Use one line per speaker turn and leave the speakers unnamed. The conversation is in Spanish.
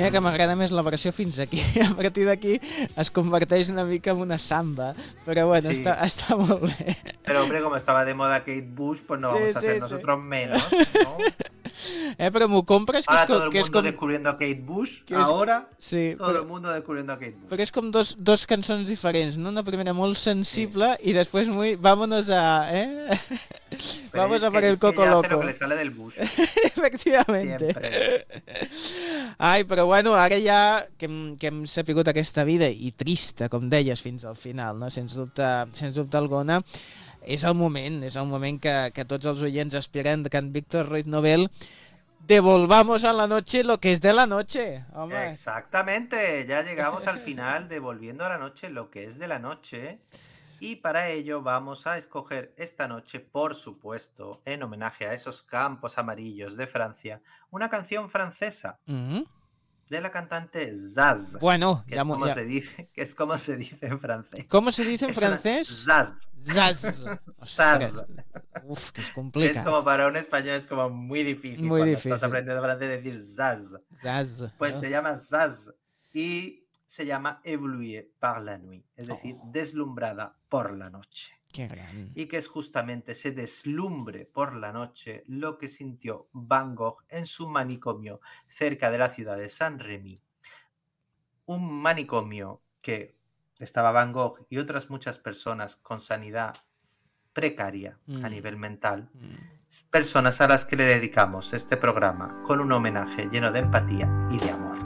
Mira que m'agrada més la versió fins aquí. A partir d'aquí es converteix una mica en una samba. Però bueno,
Sí.
està molt bé.
Pero hombre, como estaba de moda Kate Bush, pues no
Sí,
vamos a ser
sí,
nosotros menos, ¿no?
Però m'ho compres?
Ahora todo el
Que és
mundo
com...
descubriendo a Kate Bush,
que és...
ahora
Sí,
todo el mundo descubriendo a Kate Bush.
Però és com dos cançons diferents, no? Una primera molt sensible i després muy... Vámonos a... Vamos a por el coco
ella
loco.
hace lo que le sale del bush.
Efectivamente.
Siempre.
Ai, però bueno, ara ja que hem sapigut aquesta vida i trista, com deies, fins al final, no? Sens dubte alguna, és el moment que tots els oients aspiren que en Víctor Ruiz Nobel devolvamos a la noche lo que es de la noche. Hombre.
Exactamente, ya llegamos al final, devolviendo a la noche lo que es de la noche. Y para ello vamos a escoger esta noche, por supuesto, en homenaje a esos campos amarillos de Francia, una canción francesa de la cantante Zaz.
Bueno,
que es como se dice en francés.
¿Cómo se dice en francés?
Zaz.
Zaz.
Zaz.
Uf, que es complicado.
Es como para un español, es como muy difícil.
Muy
cuando
difícil.
Estás aprendiendo francés decir Zaz.
Zaz.
Pues se llama Zaz. Y se llama Éblouie par la nuit, es decir, deslumbrada por la noche.
Qué gran.
Y que es justamente ese deslumbre por la noche lo que sintió Van Gogh en su manicomio cerca de la ciudad de Saint-Rémy. Un manicomio que estaba Van Gogh y otras muchas personas con sanidad precaria a nivel mental, personas a las que le dedicamos este programa con un homenaje lleno de empatía y de amor.